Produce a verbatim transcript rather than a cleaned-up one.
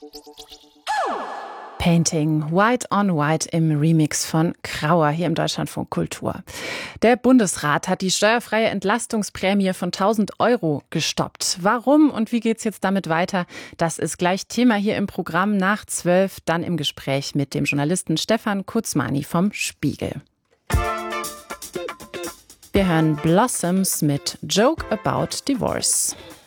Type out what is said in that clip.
Painting White on White im Remix von Krauer hier im Deutschlandfunk Kultur. Der Bundesrat hat die steuerfreie Entlastungsprämie von tausend Euro gestoppt. Warum und wie geht's jetzt damit weiter? Das ist gleich Thema hier im Programm nach zwölf, dann im Gespräch mit dem Journalisten Stefan Kurzmani vom Spiegel. Wir hören Blossoms mit Joke About Divorce.